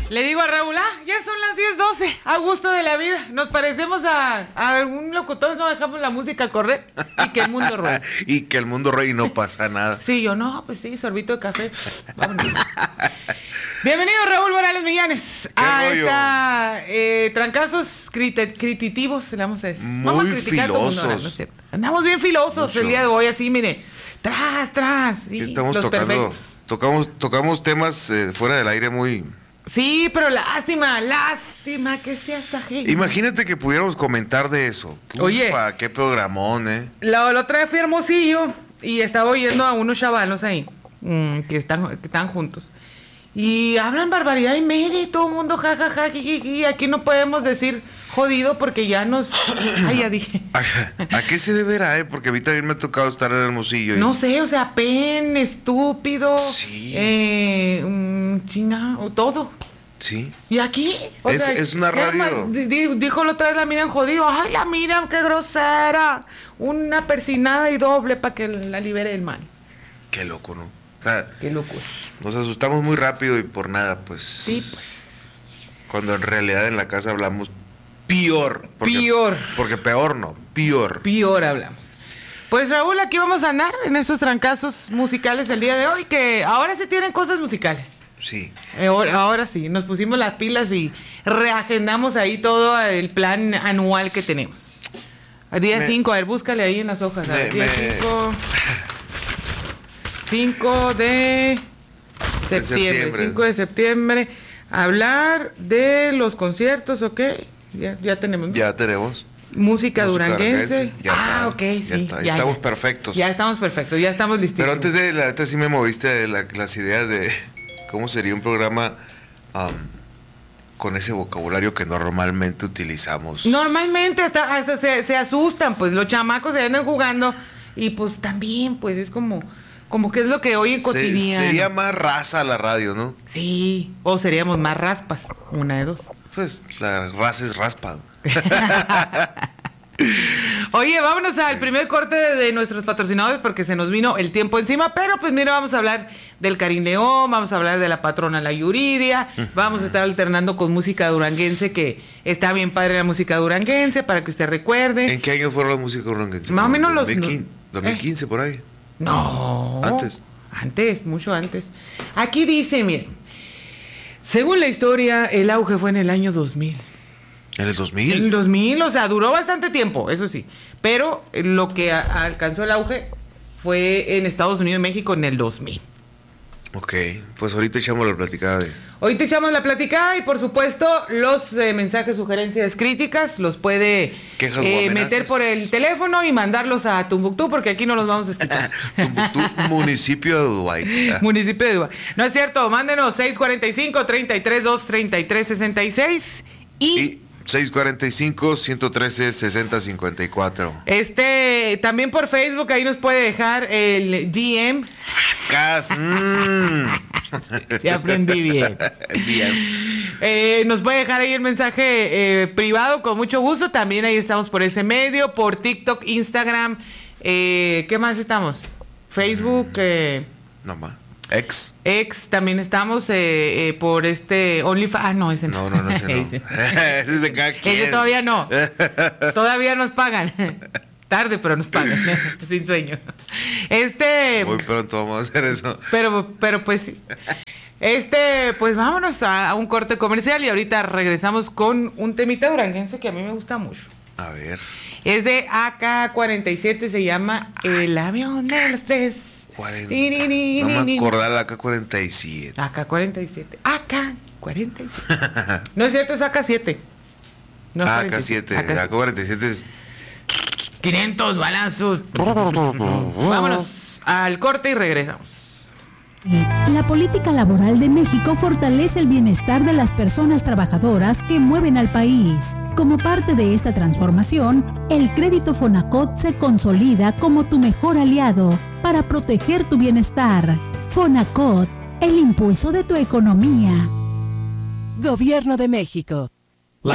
Le digo a Raúl, ya son las 10:12, a gusto de la vida. Nos parecemos a un locutor, no dejamos la música correr y que el mundo ruede. Y que el mundo ruede y no pasa nada. Sí, yo no, pues sí, sorbito de café. Vámonos. Bienvenido Raúl Morales Millanes a esta trancazos crititivos, le vamos a decir. Muy filosos. ¿No es cierto? Andamos bien filosos Mucho. El día de hoy, así, mire, tras. ¿Qué estamos tocando? Tocamos temas fuera del aire muy... Sí, pero lástima que seas ajeno. Imagínate que pudiéramos comentar de eso. Oye. Ufa, qué programón, La otra vez fui a Hermosillo y estaba oyendo a unos chavalos ahí que están juntos. Y hablan barbaridad y media y todo el mundo jajaja, jiji. Aquí no podemos decir jodido porque ya nos... Ay, ya dije. ¿A qué se deberá, Porque a mí también me ha tocado estar en Hermosillo. No sé, o sea, estúpido. Sí. Chingado, todo. Sí. ¿Y aquí? Es una radio. Dijo la otra vez la Miriam jodido. Ay, la Miriam, qué grosera. Una persinada y doble para que la libere del mal. Qué loco, ¿no? O sea, qué locura. Nos asustamos muy rápido y por nada, pues. Sí, pues. Cuando en realidad en la casa hablamos peor. Porque peor no, peor. Peor hablamos. Pues Raúl, aquí vamos a andar en estos trancazos musicales el día de hoy, que ahora se tienen cosas musicales. Sí. Ahora sí, nos pusimos las pilas y reagendamos ahí todo el plan anual que tenemos. Día 5, a ver, búscale ahí en las hojas. Día 5 de septiembre. 5 de septiembre. Hablar de los conciertos, ¿ok? Ya tenemos. Ya tenemos. Música duranguense. Ya ok, sí. Estamos perfectos. Ya estamos perfectos, ya estamos listos. Pero antes de la neta sí me moviste las ideas de cómo sería un programa con ese vocabulario que normalmente utilizamos. Normalmente hasta se asustan, pues los chamacos se andan jugando y pues también, pues es como que es lo que oyen cotidiano. Sería más raza la radio, ¿no? Sí, o seríamos más raspas, una de dos. Pues la raza es raspa. Oye, vámonos al primer corte de nuestros patrocinadores porque se nos vino el tiempo encima, pero pues mira, vamos a hablar del Carineón, vamos a hablar de la patrona La Yuridia, vamos a estar alternando con música duranguense, que está bien padre la música duranguense, para que usted recuerde. ¿En qué año fue la música duranguense? Más o menos 2015 por ahí. No. Antes, mucho antes. Aquí dice, miren, según la historia, el auge fue en el año 2000. ¿En el 2000? En el 2000, o sea, duró bastante tiempo, eso sí. Pero lo que alcanzó el auge fue en Estados Unidos y México en el 2000. Ok, pues ahorita echamos la platicada de... Ahorita echamos la platicada y por supuesto los mensajes, sugerencias, críticas los puede meter por el teléfono y mandarlos a Tumbuctú, porque aquí no los vamos a escuchar. Tumbuctú, municipio de Dubái. Municipio de Dubái. No es cierto, mándenos 645-33-2-33-66 y 645-113-6054. También por Facebook, ahí nos puede dejar el DM. Sí, aprendí bien. Nos puede dejar ahí el mensaje privado con mucho gusto. También ahí estamos por ese medio, por TikTok, Instagram. ¿Qué más estamos? Facebook. No más. Ex también estamos por OnlyFans. No, ese no. No, ese no. Ese es de cada quien. Ese todavía no. Todavía nos pagan. Tarde, pero nos pagan. Sin sueño. Muy pronto vamos a hacer eso. Pero pues sí. Pues vámonos a un corte comercial y ahorita regresamos con un temita duranguense que a mí me gusta mucho. A ver. Es de AK-47, se llama El avión de los tres. No me acordaba la AK-47. AK-47. AK-47. No es cierto, es AK-7. No es AK-7. AK-47 es 500 balazos. Vámonos al corte y regresamos. La política laboral de México fortalece el bienestar de las personas trabajadoras que mueven al país. Como parte de esta transformación, el crédito Fonacot se consolida como tu mejor aliado para proteger tu bienestar. Fonacot, el impulso de tu economía. Gobierno de México.